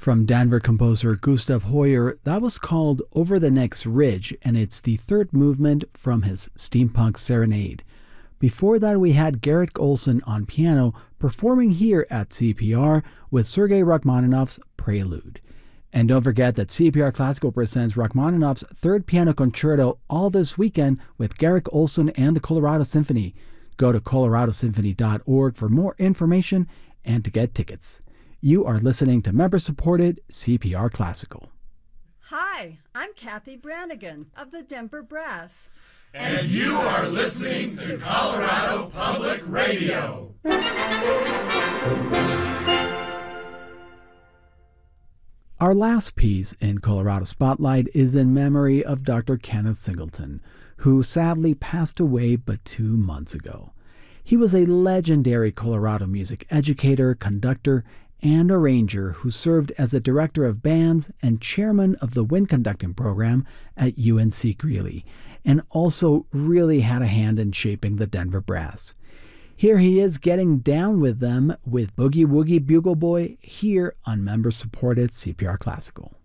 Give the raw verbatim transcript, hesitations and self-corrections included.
From Denver composer Gustav Hoyer, that was called Over the Next Ridge, and it's the third movement from his Steampunk Serenade. Before that, we had Garrett Olson on piano performing here at C P R with Sergei Rachmaninoff's Prelude. And don't forget that C P R Classical presents Rachmaninoff's third piano concerto all this weekend with Garrett Olson and the Colorado Symphony. Go to colorado symphony dot org for more information and to get tickets. You are listening to member-supported C P R Classical. Hi, I'm Kathy Brannigan of the Denver Brass. And you are listening to Colorado Public Radio. Our last piece in Colorado Spotlight is in memory of Doctor Kenneth Singleton, who sadly passed away but two months ago. He was a legendary Colorado music educator, conductor, and arranger who served as a director of bands and chairman of the wind conducting program at U N C Greeley, and also really had a hand in shaping the Denver Brass. Here he is getting down with them with Boogie Woogie Bugle Boy here on member-supported C P R Classical.